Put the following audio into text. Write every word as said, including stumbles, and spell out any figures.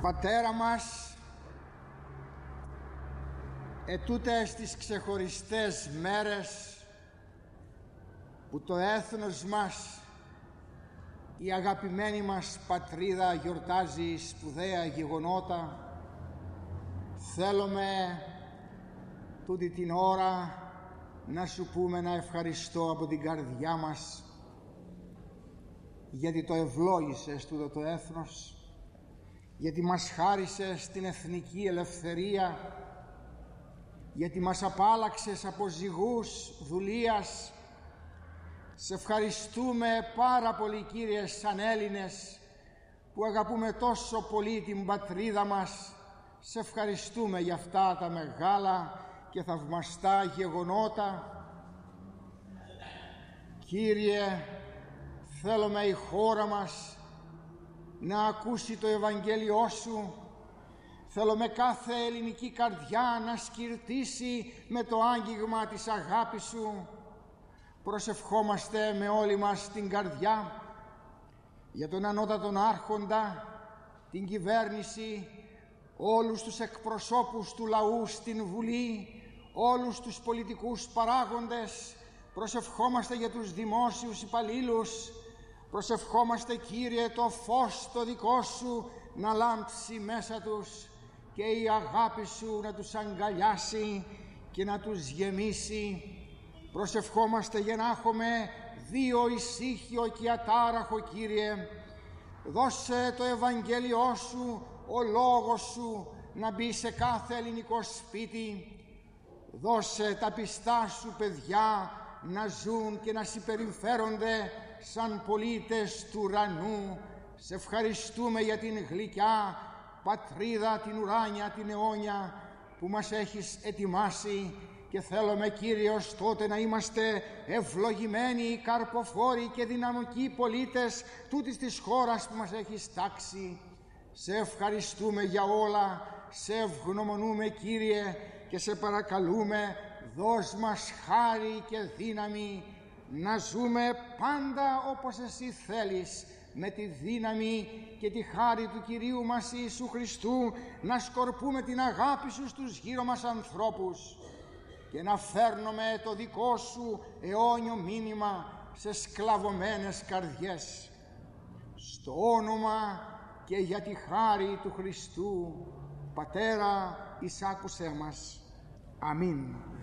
Πατέρα μας, ετούτες τις ξεχωριστές μέρες που το έθνος μας, η αγαπημένη μας πατρίδα, γιορτάζει σπουδαία γεγονότα, θέλουμε τούτη την ώρα να σου πούμε ένα ευχαριστώ από την καρδιά μας, γιατί το ευλόγησες τούτο το έθνος, γιατί μας χάρισες την εθνική ελευθερία, γιατί μας απάλλαξες από ζυγούς δουλείας. Σε ευχαριστούμε πάρα πολύ, Κύριε, σαν Έλληνες που αγαπούμε τόσο πολύ την πατρίδα μας. Σε ευχαριστούμε για αυτά τα μεγάλα και θαυμαστά γεγονότα. Κύριε, θέλουμε η χώρα μας να ακούσει το Ευαγγέλιό Σου. Θέλουμε κάθε ελληνική καρδιά να σκυρτήσει με το άγγιγμα της αγάπης Σου. Προσευχόμαστε με όλη μας την καρδιά για τον ανώτατον άρχοντα, την κυβέρνηση, όλους τους εκπροσώπους του λαού στην Βουλή, όλους τους πολιτικούς παράγοντες. Προσευχόμαστε για τους δημόσιους υπαλλήλους. Προσευχόμαστε, Κύριε, το φως το δικό Σου να λάμψει μέσα τους και η αγάπη Σου να τους αγκαλιάσει και να τους γεμίσει. Προσευχόμαστε για να έχουμε δύο ησύχιο και ατάραχο, Κύριε. Δώσε το Ευαγγέλιό Σου, ο Λόγος Σου να μπει σε κάθε ελληνικό σπίτι. Δώσε τα πιστά Σου παιδιά να ζουν και να συμπεριφέρονται σαν πολίτες του ουρανού. Σε ευχαριστούμε για την γλυκιά πατρίδα, την ουράνια, την αιώνια που μας έχεις ετοιμάσει και θέλουμε, Κύριε, ως τότε να είμαστε ευλογημένοι, καρποφόροι και δυναμικοί πολίτες τούτης της χώρας που μας έχεις τάξει. Σε ευχαριστούμε για όλα, σε ευγνωμονούμε, Κύριε, και σε παρακαλούμε, δώσ' μας χάρη και δύναμη να ζούμε πάντα όπως Εσύ θέλεις, με τη δύναμη και τη χάρη του Κυρίου μας Ιησού Χριστού, να σκορπούμε την αγάπη Σου στους γύρω μας ανθρώπους και να φέρνουμε το δικό Σου αιώνιο μήνυμα σε σκλαβωμένες καρδιές. Στο όνομα και για τη χάρη του Χριστού, Πατέρα, εισάκουσέ μας. Αμήν.